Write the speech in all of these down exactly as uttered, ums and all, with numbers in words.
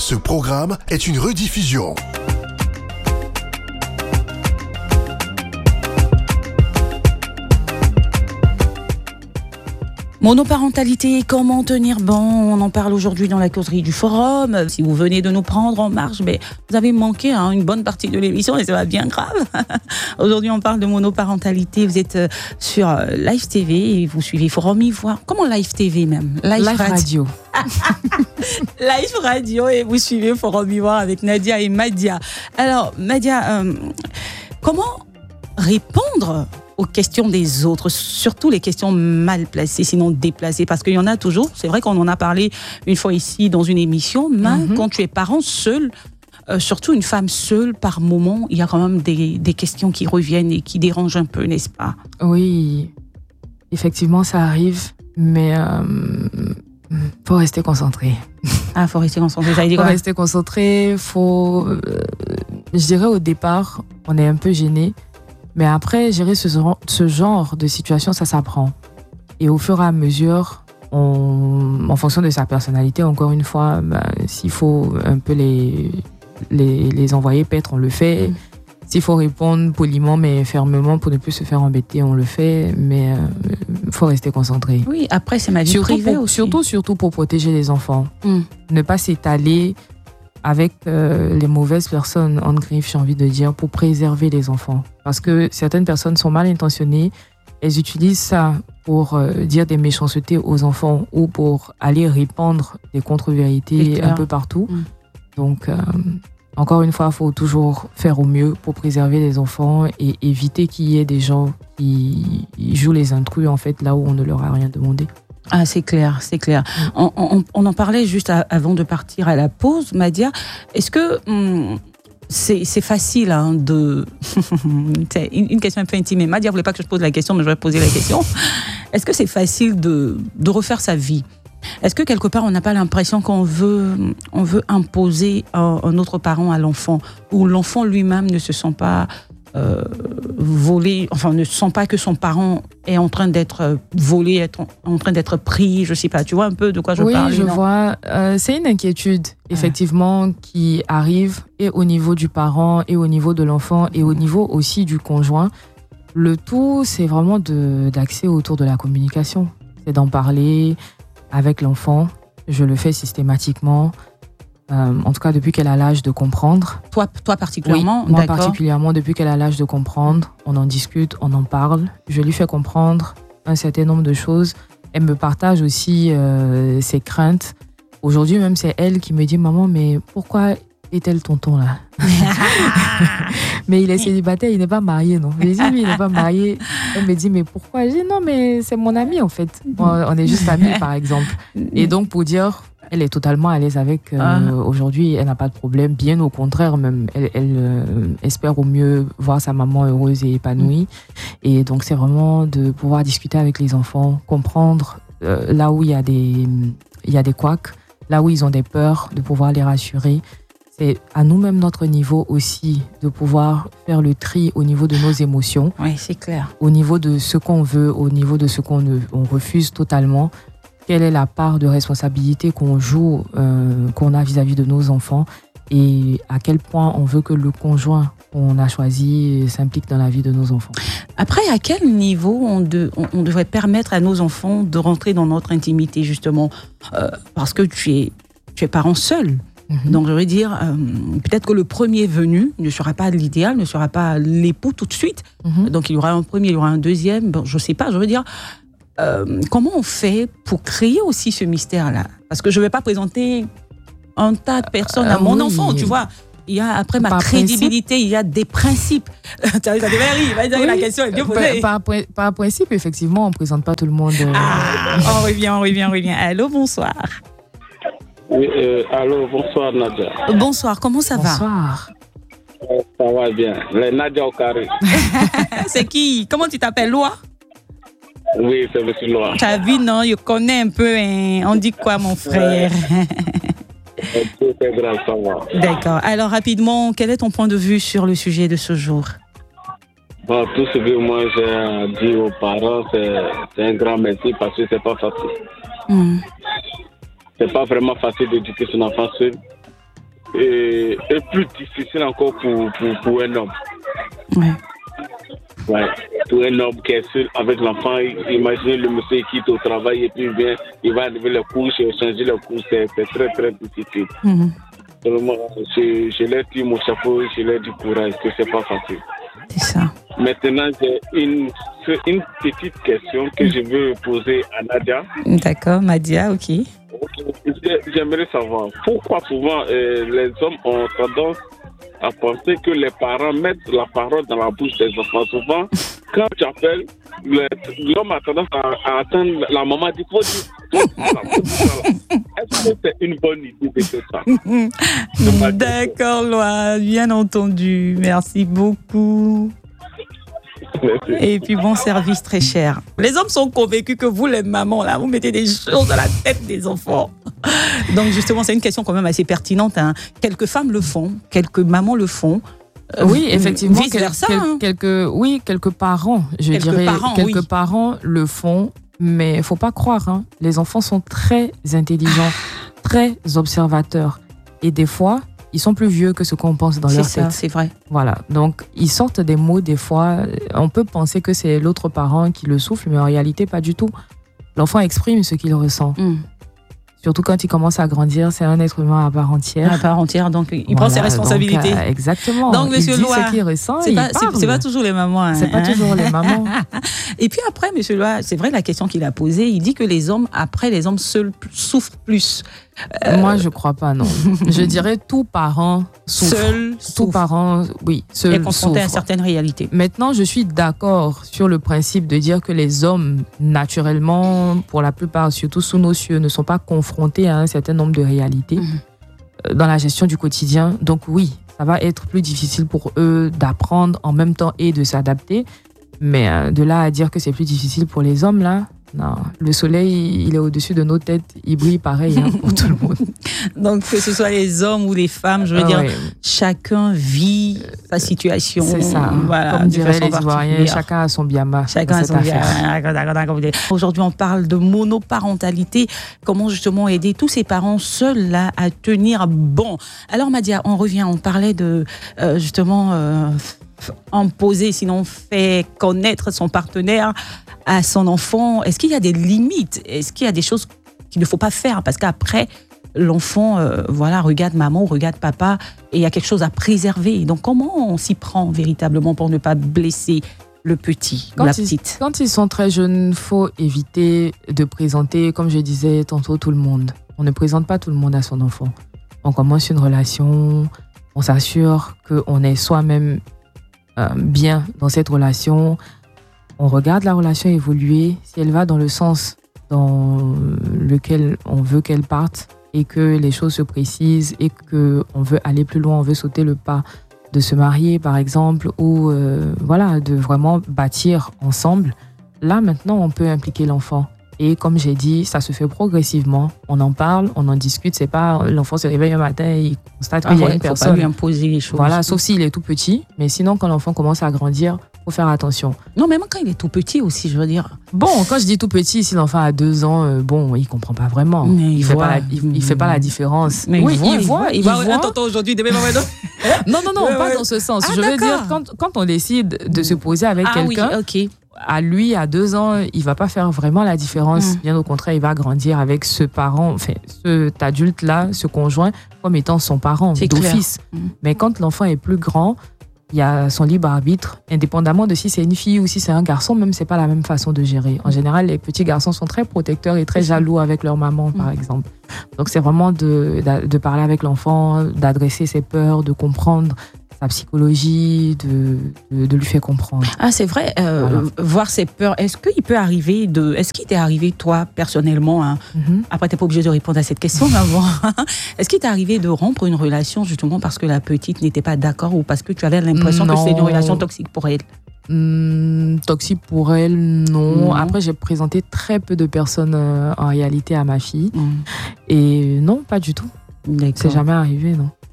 Ce programme est une rediffusion. Monoparentalité, comment tenir bon? On en parle aujourd'hui dans la causerie du forum. Si vous venez de nous prendre en marche, mais vous avez manqué hein, une bonne partie de l'émission et ça va bien grave. Aujourd'hui, on parle de monoparentalité. Vous êtes sur Live T V et vous suivez Forum Ivoire. Comment Live T V même? Live, Live Radio. Live Radio et vous suivez Forum Ivoire avec Nadia et Madia. Alors, Madia, euh, comment répondre aux questions des autres, surtout les questions mal placées, sinon déplacées, parce qu'il y en a toujours. C'est vrai qu'on en a parlé une fois ici dans une émission, mais mm-hmm. quand tu es parent seul, euh, surtout une femme seule, par moment, il y a quand même des, des questions qui reviennent et qui dérangent un peu, n'est-ce pas? Oui, effectivement, ça arrive, mais euh, faut rester concentré. Ah, faut rester concentré, ça veut dire faut quoi? rester concentré, faut... Euh, je dirais au départ, on est un peu gêné. Mais après, gérer ce, ce genre de situation, ça s'apprend. Et au fur et à mesure, on, en fonction de sa personnalité, encore une fois, ben, s'il faut un peu les, les, les envoyer paître, on le fait. Mmh. S'il faut répondre poliment mais fermement pour ne plus se faire embêter, on le fait. Mais il euh, faut rester concentré. Oui, après, c'est ma vie surtout privée pour, aussi. Surtout, surtout pour protéger les enfants. Mmh. Ne pas s'étaler avec euh, les mauvaises personnes en griffe, j'ai envie de dire, pour préserver les enfants. Parce que certaines personnes sont mal intentionnées, elles utilisent ça pour euh, dire des méchancetés aux enfants ou pour aller répandre des contre-vérités un peu partout. Mmh. Donc, euh, encore une fois, il faut toujours faire au mieux pour préserver les enfants et éviter qu'il y ait des gens qui jouent les intrus, en fait, là où on ne leur a rien demandé. Ah, c'est clair, c'est clair. On, on, on en parlait juste à, avant de partir à la pause, Madia. Est-ce que hum, c'est, c'est facile hein, de... c'est une, une question un peu intime. Madia ne voulait pas que je pose la question, mais je vais poser la question. Est-ce que c'est facile de, de refaire sa vie? Est-ce que quelque part, on n'a pas l'impression qu'on veut, on veut imposer un, un autre parent à l'enfant, ou l'enfant lui-même ne se sent pas... Euh, volé, enfin ne sent pas que son parent est en train d'être volé, être en, en train d'être pris, je sais pas, tu vois un peu de quoi je oui, parle? Oui, je non? vois. Euh, c'est une inquiétude, effectivement, ouais. qui arrive et au niveau du parent, et au niveau de l'enfant, et au niveau aussi du conjoint. Le tout, c'est vraiment de, d'axer autour de la communication. C'est d'en parler avec l'enfant. Je le fais systématiquement. Euh, en tout cas, depuis qu'elle a l'âge de comprendre. Toi, toi particulièrement? Oui, moi d'accord. particulièrement, depuis qu'elle a l'âge de comprendre, on en discute, on en parle. Je lui fais comprendre un certain nombre de choses. Elle me partage aussi euh, ses craintes. Aujourd'hui, même, c'est elle qui me dit « Maman, mais pourquoi est-elle tonton là ?» Mais il est célibataire, il n'est pas marié, non? Je lui dis « Oui, il n'est pas marié. » Elle me dit « Mais pourquoi ?» Je dis « Non, mais c'est mon ami, en fait. On, on est juste amis, par exemple. » Et donc, pour dire... Elle est totalement à l'aise avec. Euh, ah. Aujourd'hui, elle n'a pas de problème. Bien au contraire, même, elle, elle euh, espère au mieux voir sa maman heureuse et épanouie. Mmh. Et donc, c'est vraiment de pouvoir discuter avec les enfants, comprendre euh, là où il y a des, il y a des couacs, là où ils ont des peurs, de pouvoir les rassurer. C'est à nous-mêmes, notre niveau aussi, de pouvoir faire le tri au niveau de nos émotions. Oui, c'est clair. Au niveau de ce qu'on veut, au niveau de ce qu'on ne, on refuse totalement. Quelle est la part de responsabilité qu'on joue, euh, qu'on a vis-à-vis de nos enfants et à quel point on veut que le conjoint qu'on a choisi s'implique dans la vie de nos enfants. Après, à quel niveau on, de, on, on devrait permettre à nos enfants de rentrer dans notre intimité, justement euh, parce que tu es, tu es parent seul. Mm-hmm. Donc, je veux dire, euh, peut-être que le premier venu ne sera pas l'idéal, ne sera pas l'époux tout de suite. Mm-hmm. Donc, il y aura un premier, il y aura un deuxième. Bon, je ne sais pas, je veux dire... Euh, comment on fait pour créer aussi ce mystère-là? Parce que je ne vais pas présenter un tas de personnes à euh, mon oui. enfant, tu vois. Il y a, après ma par crédibilité, principe. Il y a des principes. Ça devait rire, oui. La question est bien posée. Par, par, par principe, effectivement, on ne présente pas tout le monde. Euh... Ah, on revient, on revient, on revient. Allô, bonsoir. Oui, euh, allô, bonsoir Nadia. Bonsoir, comment ça bonsoir. va? Bonsoir. Ça va bien. Les Nadia au carré. C'est qui? Comment tu t'appelles, Loa? Oui, c'est monsieur Loa. Tu as vu, non? Je connais un peu, hein. On dit quoi, mon frère? C'est grave, ça va. D'accord. Alors, rapidement, quel est ton point de vue sur le sujet de ce jour? Bon, tout ce que moi j'ai dit aux parents, c'est, c'est un grand merci parce que c'est pas facile. Mm. C'est pas vraiment facile d'éduquer son enfant seul. est, est plus difficile encore pour, pour, pour un homme. Ouais. Ouais. Pour un homme qui est seul avec l'enfant, imaginez le monsieur qui quitte au travail et puis vient, il va enlever les couches et changer les couches, c'est, c'est très très difficile. Mm-hmm. Vraiment, je, je leur dis mon chapeau, je leur dis courage, que c'est pas facile. C'est ça. Maintenant, j'ai une, une petite question que je veux poser à Nadia. D'accord, Nadia, ok. J'aimerais savoir pourquoi souvent euh, les hommes ont tendance à penser que les parents mettent la parole dans la bouche des enfants. Souvent, quand tu appelles, le, l'homme a tendance à, à attendre la maman dit faut dire. Est-ce que c'est une bonne idée de faire ça? D'accord, Loa, bien entendu. Merci beaucoup. Merci. Et puis bon service très cher. Les hommes sont convaincus que vous, les mamans, là, vous mettez des choses dans la tête des enfants. Donc justement, c'est une question quand même assez pertinente. Hein. Quelques femmes le font, quelques mamans le font. Euh, oui, effectivement, vice versa, quel, hein. quelques, oui, quelques parents, je quelques dirais, parents, quelques oui. parents le font, mais il faut pas croire. Hein, les enfants sont très intelligents, très observateurs, et des fois, ils sont plus vieux que ce qu'on pense dans c'est leur ça, tête. C'est vrai. Voilà, donc ils sortent des mots des fois. On peut penser que c'est l'autre parent qui le souffle, mais en réalité, pas du tout. L'enfant exprime ce qu'il ressent. Mm. Surtout quand il commence à grandir, c'est un être humain à part entière. À part entière, donc il Voilà, prend ses responsabilités. Donc, euh, exactement. Donc, il monsieur dit Loa, ce qu'il ressent, c'est il pas, parle. c'est, c'est pas toujours les mamans. Hein. C'est pas toujours les mamans. Et puis après, monsieur Loa, c'est vrai la question qu'il a posée, il dit que les hommes, après, les hommes seuls souffrent plus. Euh, Moi, je crois pas, non. Je dirais tout parent souffre. Seul tout souffre. parent, oui, seul est confronté souffre. à certaines réalités. Maintenant, je suis d'accord sur le principe de dire que les hommes, naturellement, pour la plupart, surtout sous nos cieux, ne sont pas confrontés à un certain nombre de réalités mmh. dans la gestion du quotidien. Donc oui, ça va être plus difficile pour eux d'apprendre en même temps et de s'adapter. Mais euh, de là à dire que c'est plus difficile pour les hommes, là, non. Le soleil, il est au-dessus de nos têtes, il brille pareil hein, pour tout le monde. Donc que ce soit les hommes ou les femmes, je veux ah, dire, ouais. chacun vit sa situation. C'est ça. Voilà, comme diraient les Ivoiriens, Ivoiriens, chacun a son biama. Chacun a son biama. Aujourd'hui, on parle de monoparentalité. Comment justement aider tous ces parents seuls là à tenir bon. Alors Nadia, on revient, on parlait de euh, justement euh, imposer, sinon faire connaître son partenaire à son enfant. Est-ce qu'il y a des limites? Est-ce qu'il y a des choses qu'il ne faut pas faire? Parce qu'après, l'enfant euh, voilà, regarde maman ou regarde papa et il y a quelque chose à préserver. Donc, comment on s'y prend véritablement pour ne pas blesser le petit ou quand la ils, petite? Quand ils sont très jeunes, il faut éviter de présenter, comme je disais tantôt, tout le monde. On ne présente pas tout le monde à son enfant. On commence une relation, on s'assure qu'on est soi-même euh, bien dans cette relation. On regarde la relation évoluer, si elle va dans le sens dans lequel on veut qu'elle parte et que les choses se précisent et qu'on veut aller plus loin, on veut sauter le pas de se marier par exemple ou euh, voilà, de vraiment bâtir ensemble. Là maintenant on peut impliquer l'enfant. Et comme j'ai dit, ça se fait progressivement. On en parle, on en discute. C'est pas l'enfant se réveille un matin et il constate qu'il ah, y a ouais, une personne. Faut pas lui imposer les choses. Voilà, sauf s'il est tout petit. Mais sinon, quand l'enfant commence à grandir, faut faire attention. Non, même quand il est tout petit aussi, je veux dire. Bon, quand je dis tout petit, si l'enfant a deux ans, euh, bon, il comprend pas vraiment. Mais il, il voit, fait pas la, il, il fait pas la différence. Mais oui, il voit, il voit, il voit. voit. Il voit un tonton aujourd'hui, demain maman. Non, non, non, ouais, pas ouais. dans ce sens. Ah, je d'accord. veux dire, quand, quand on décide de se poser avec ah, quelqu'un. Oui, ok. À lui, à deux ans, il va pas faire vraiment la différence. Mmh. Bien au contraire, il va grandir avec ce parent, enfin, cet adulte-là, ce conjoint, comme étant son parent c'est d'office. Mmh. Mais quand l'enfant est plus grand, il y a son libre arbitre, indépendamment de si c'est une fille ou si c'est un garçon, même c'est pas la même façon de gérer. En général, les petits garçons sont très protecteurs et très jaloux avec leur maman, mmh. par exemple. Donc c'est vraiment de, de, de parler avec l'enfant, d'adresser ses peurs, de comprendre sa psychologie, de, de, de lui faire comprendre. Ah, c'est vrai, euh, voilà. Voir ses peurs. Est-ce qu'il peut arriver de... Est-ce qu'il t'est arrivé, toi, personnellement, hein, mm-hmm. Après, t'es pas obligé de répondre à cette question, mais bon, est-ce qu'il t'est arrivé de rompre une relation, justement, parce que la petite n'était pas d'accord ou parce que tu avais l'impression non. que c'était une relation toxique pour elle? Mmh, toxique pour elle, non. Mmh. Après, j'ai présenté très peu de personnes euh, en réalité à ma fille. Mmh. Et non, pas du tout. C'est jamais arrivé, non.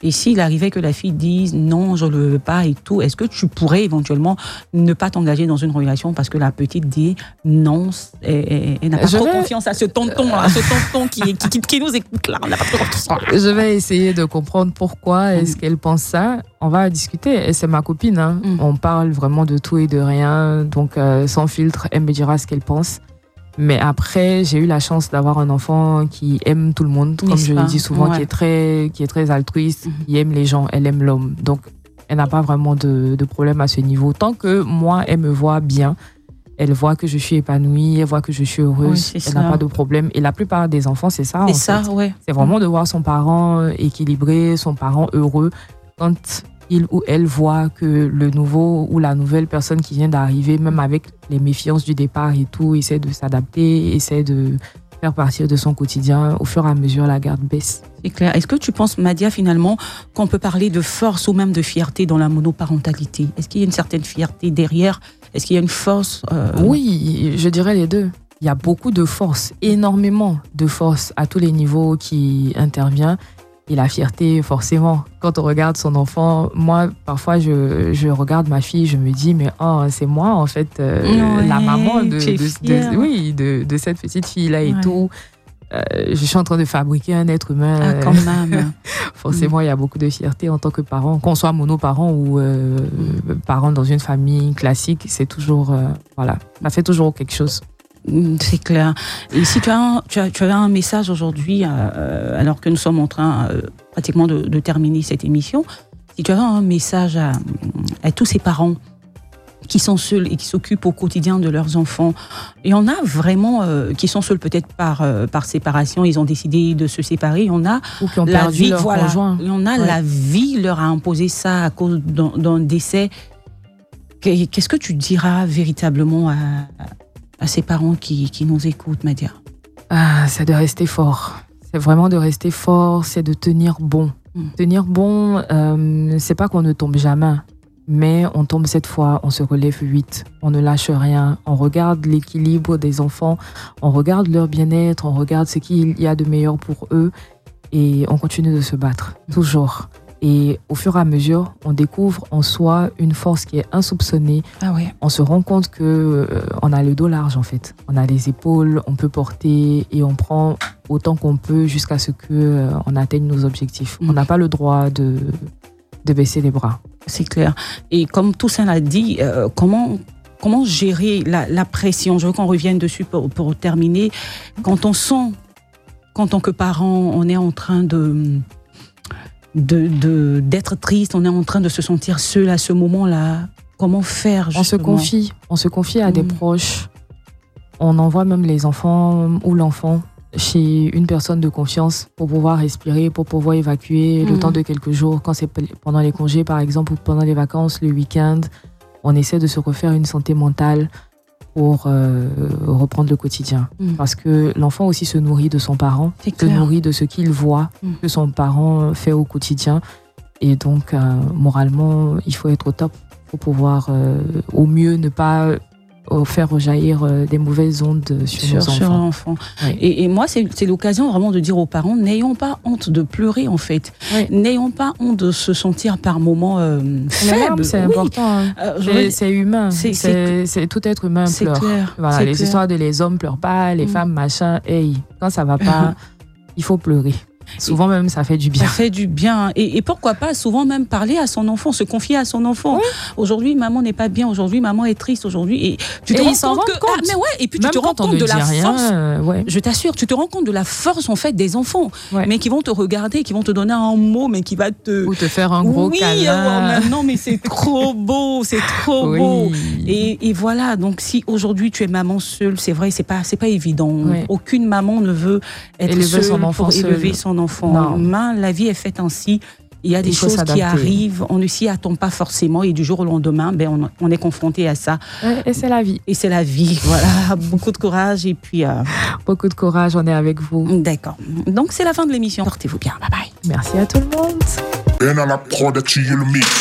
Et s'il arrivait que la fille dise non, je ne le veux pas et tout, est-ce que tu pourrais éventuellement ne pas t'engager dans une relation parce que la petite dit non, elle, elle n'a pas Je trop vais... confiance à ce tonton là, ce tonton qui, qui, qui, qui nous écoute là, on n'a pas trop confiance. Je vais essayer de comprendre pourquoi est-ce qu'elle pense ça. On va discuter. Et c'est ma copine. Hein. Mm. On parle vraiment de tout et de rien. Donc, euh, sans filtre, elle me dira ce qu'elle pense. Mais après, j'ai eu la chance d'avoir un enfant qui aime tout le monde, comme je le dis souvent, ouais. qui est très, qui est très altruiste, mm-hmm. qui aime les gens, elle aime l'homme. Donc, elle n'a pas vraiment de, de problème à ce niveau. Tant que moi, elle me voit bien, elle voit que je suis épanouie, elle voit que je suis heureuse, oui, elle n'a pas de problème. Et la plupart des enfants, c'est ça. C'est ça, fait. ouais. C'est vraiment de voir son parent équilibré, son parent heureux. Quand il ou elle voit que le nouveau ou la nouvelle personne qui vient d'arriver, même avec les méfiances du départ et tout, essaie de s'adapter, essaie de faire partir de son quotidien, au fur et à mesure, la garde baisse. C'est clair. Est-ce que tu penses, Madia, finalement, qu'on peut parler de force ou même de fierté dans la monoparentalité? Est-ce qu'il y a une certaine fierté derrière? Est-ce qu'il y a une force euh... Oui, je dirais les deux. Il y a beaucoup de force, énormément de force à tous les niveaux qui intervient. Et la fierté, forcément, quand on regarde son enfant, moi, parfois, je, je regarde ma fille, je me dis, mais oh, c'est moi, en fait, euh, ouais, la maman de, de, de, oui, de, de cette petite fille-là et ouais. tout. Euh, je suis en train de fabriquer un être humain. Ah, quand même. Forcément, il y a beaucoup de fierté en tant que parent. Qu'on soit monoparent ou euh, mm. parent dans une famille classique, c'est toujours, euh, voilà, ça fait toujours quelque chose. C'est clair. Et si tu as un, tu as, tu as un message aujourd'hui, euh, alors que nous sommes en train euh, pratiquement de, de terminer cette émission, si tu as un message à, à tous ces parents qui sont seuls et qui s'occupent au quotidien de leurs enfants, il y en a vraiment euh, qui sont seuls peut-être par, euh, par séparation, ils ont décidé de se séparer, il y en a ou qui ont la perdu vie, leur voilà, conjoint. Il y en a ouais. la vie leur a imposé ça à cause d'un, d'un décès. Qu'est-ce que tu diras véritablement à à ces parents qui, qui nous écoutent, Madia? Ah, c'est de rester fort. C'est vraiment de rester fort, c'est de tenir bon. Mm. Tenir bon, euh, c'est pas qu'on ne tombe jamais, mais on tombe cette fois, on se relève vite, on ne lâche rien, on regarde l'équilibre des enfants, on regarde leur bien-être, on regarde ce qu'il y a de meilleur pour eux et on continue de se battre, mm. toujours. Et au fur et à mesure, on découvre en soi une force qui est insoupçonnée. Ah ouais. On se rend compte qu'on euh, a le dos large, en fait. On a les épaules, on peut porter et on prend autant qu'on peut jusqu'à ce qu'on euh, atteigne nos objectifs. Mmh. On n'a pas le droit de, de baisser les bras. C'est clair. Et comme Toussaint l'a dit, euh, comment... Comment gérer la, la pression? Je veux qu'on revienne dessus pour, pour terminer. Quand on sent qu'en tant que parent, on est en train de... De, de, d'être triste, on est en train de se sentir seul à ce moment-là. Comment faire justement? On se confie, on se confie à mmh. des proches. On envoie même les enfants ou l'enfant chez une personne de confiance pour pouvoir respirer, pour pouvoir évacuer mmh. le temps de quelques jours. Quand c'est pendant les congés, par exemple, ou pendant les vacances, le week-end, on essaie de se refaire une santé mentale pour euh, reprendre le quotidien. Mmh. Parce que l'enfant aussi se nourrit de son parent, se nourrit de ce qu'il voit mmh. que son parent fait au quotidien. Et donc, euh, moralement, il faut être au top pour pouvoir, euh, au mieux, ne pas faire rejaillir des mauvaises ondes sur, sur nos enfants. Sur l'enfant. Oui. Et, et moi, c'est, c'est l'occasion vraiment de dire aux parents, n'ayons pas honte de pleurer, en fait. Oui. N'ayons pas honte de se sentir par moments euh, faibles. C'est oui. important. Hein. Euh, c'est, c'est humain. C'est, c'est, c'est, tout être humain c'est pleure. Clair. Voilà, c'est les clair. histoires de les hommes pleurent pas, les mmh. femmes machin. Hey, quand ça va pas, il faut pleurer. Souvent même, ça fait du bien. Ça fait du bien. Et, et pourquoi pas, souvent même parler à son enfant, se confier à son enfant. Oui. Aujourd'hui, maman n'est pas bien. Aujourd'hui, maman est triste. Aujourd'hui, et tu te et rends compte que... compte. Ah, mais ouais, et puis tu même te rends compte de la rien, force. Euh, ouais. Je t'assure, tu te rends compte de la force, en fait, des enfants. Ouais. Mais qui vont te regarder, qui vont te donner un mot, mais qui va te... Ou te faire un gros oui, câlin. Oui, non, mais c'est trop beau, c'est trop oui. beau. Et, et voilà, donc si aujourd'hui tu es maman seule, c'est vrai, c'est pas, c'est pas évident. Oui. Aucune maman ne veut être élever seule son enfant pour seul. élever son enfant. Non. La vie est faite ainsi. Il y a des il choses qui arrivent, on ne s'y attend pas forcément et du jour au lendemain, ben on, on est confronté à ça. Et c'est la vie. Et c'est la vie, voilà. Beaucoup de courage et puis... Euh... Beaucoup de courage, on est avec vous. D'accord. Donc c'est la fin de l'émission. Portez-vous bien, bye bye. Merci à tout le monde.